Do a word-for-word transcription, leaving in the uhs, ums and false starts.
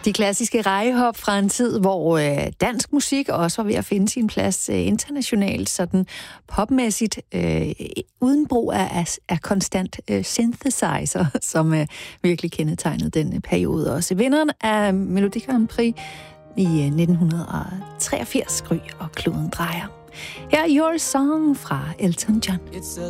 De klassiske rejehop fra en tid, hvor øh, dansk musik også var ved at finde sin plads øh, internationalt, sådan popmæssigt, øh, uden brug af, af, af konstant øh, synthesizer, som øh, virkelig kendetegnede den periode også. Vinderen af Melodi Grand Prix i øh, nitten treogfirs, Gry og Kloden drejer. Her er Your Song fra Elton John. It's a